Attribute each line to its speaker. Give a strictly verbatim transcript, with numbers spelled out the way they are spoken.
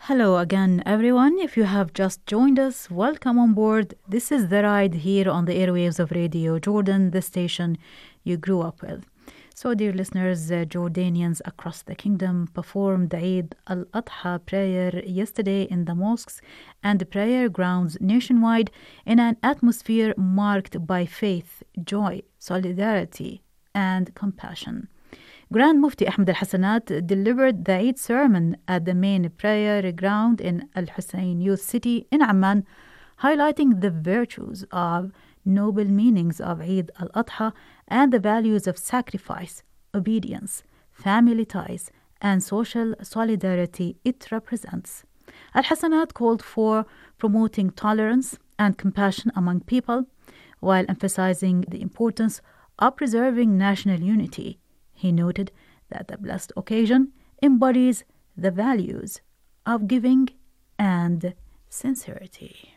Speaker 1: Hello again, everyone. If you have just joined us, welcome on board. This is The Ride here on the airwaves of Radio Jordan, the station you grew up with. So, dear listeners, uh, Jordanians across the kingdom performed the Eid al-Adha prayer yesterday in the mosques and prayer grounds nationwide in an atmosphere marked by faith, joy, solidarity, and compassion. Grand Mufti Ahmed Al Hassanat delivered the Eid sermon at the main prayer ground in Al Hussein Youth City in Amman, highlighting the virtues of noble meanings of Eid al Adha and the values of sacrifice, obedience, family ties, and social solidarity it represents. Al Hassanat called for promoting tolerance and compassion among people while emphasizing the importance of preserving national unity. He noted that the blessed occasion embodies the values of giving and sincerity.